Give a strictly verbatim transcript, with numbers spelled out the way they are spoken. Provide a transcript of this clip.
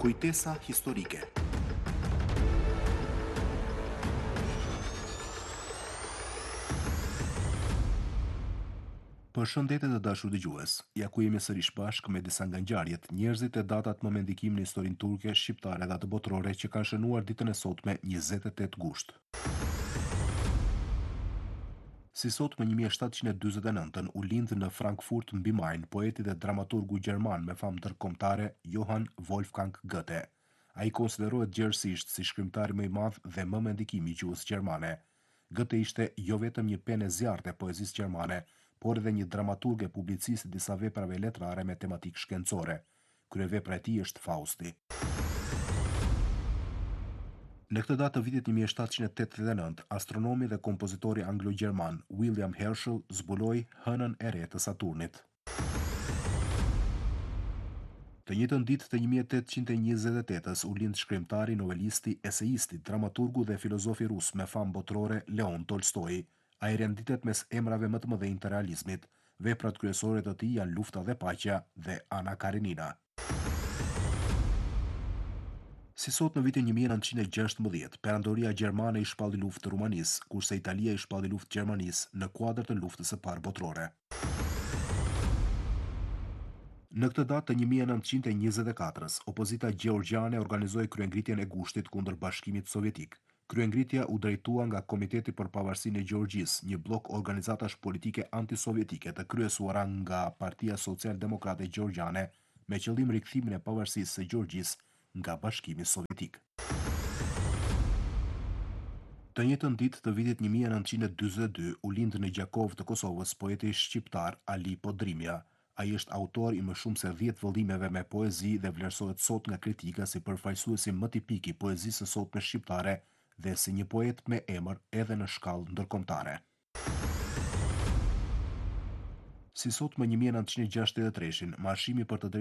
Kujtesa historike. Përshëndetje të dashur dëgjues. Ja ku jemi sërish bashkë me disa nga ngjarjet, njerëzit e datat më me ndikim në historinë turke, shqiptare dhe të botërore që kanë shënuar ditën e sotme njëzet e tetë gusht. Si sot më një mijë e shtatëqind e dyzet e nëntën u lind në Frankfurt mbi Main poeti dhe dramaturgu gjerman me famë ndërkombëtare Johann Wolfgang Goethe. Ai konsiderohet gjerësisht si shkrimtari më i madh dhe më me ndikim i gjuhës gjermane. Goethe ishte jo vetëm një penë e zjarrt e poezisë gjermane, por edhe një dramaturg e publicist disa veprave letrare me tematikë shkencore. Kryevepra e tij është Fausti. Në këtë datë të vitit një mijë e shtatëqind e tetëdhjetë e nëntë, astronomi dhe kompozitori anglo-gjerman William Herschel zbuloi hënën e re të Saturnit. Të njëjtën ditë të një mijë e tetëqind e njëzet e tetës u lind shkrimtari, novelisti, eseisti, dramaturgu dhe filozofi rus me famë botërore Leon Tolstoi. Ai renditet mes emrave më të mëdhenj të realizmit. Veprat kryesore të tij janë Lufta dhe Paqja dhe Ana Karenina. Si sot në vitin një mijë e nëntëqind e gjashtëmbëdhjetë, Perandoria gjermane i shpalli luftë të Rumanisë, kurse Italia i shpalli luftë Gjermanisë në kuadër të luftës së parë botërore. Në këtë datë të një mijë e nëntëqind e njëzet e katërës, opozita gjeorgjiane organizoi kryengritjen e gushtit kundër Bashkimit Sovjetik. Kryengritja u drejtua nga Komiteti për Pavarësinë e Gjeorgjisë, një blok organizatash politike antisovjetike të kryesuara nga Partia Social-Demokrate Gjeorgjiane, me qëllim rikthimin e pavarësisë së Gjeorgjisë nga Bashkimi Sovjetik. Të njëjtën ditë të vitit një mijë e nëntëqind e dyzet e dy u lind në Gjakov të Kosovës poeti shqiptar Ali Podrimja. Ai është autor i më shumë se dhjetë vëllimeve me poezi dhe vlerësohet sot nga kritika si përfaqësuesi më tipik i poezisë së sotme shqiptare dhe si një poet me emër edhe në shkallë ndërkombëtare. Si sot më një mijë e nëntëqind e gjashtëdhjetë e treshin, Marshimi për të